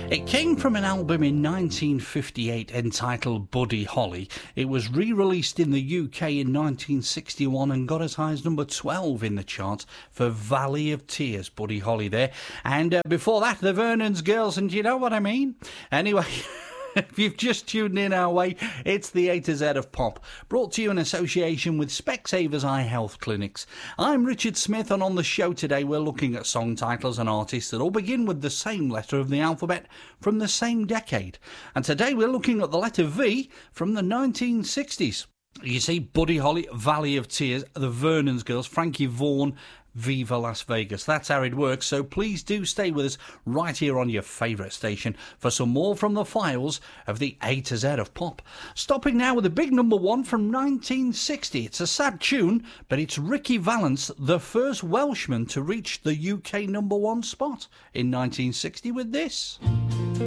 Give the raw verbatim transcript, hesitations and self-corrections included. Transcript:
It came from an album in nineteen fifty-eight entitled Buddy Holly. It was re-released in the U K in nineteen sixty-one and got as high as number twelve in the charts for Valley of Tears, Buddy Holly there. And uh, before that, the Vernon's Girls, and you know what I mean? Anyway... If you've just tuned in our way, it's the A to Z of Pop, brought to you in association with Specsavers Eye Health Clinics. I'm Richard Smith, and on the show today we're looking at song titles and artists that all begin with the same letter of the alphabet from the same decade. And today we're looking at the letter V from the nineteen sixties. You see, Buddy Holly, Valley of Tears, the Vernon's Girls, Frankie Vaughan, Viva Las Vegas. That's how it works, so please do stay with us right here on your favourite station for some more from the files of the A to Z of Pop. Stopping now with a big number one from nineteen sixty. It's a sad tune, but it's Ricky Valance, the first Welshman to reach the U K number one spot in nineteen sixty with this.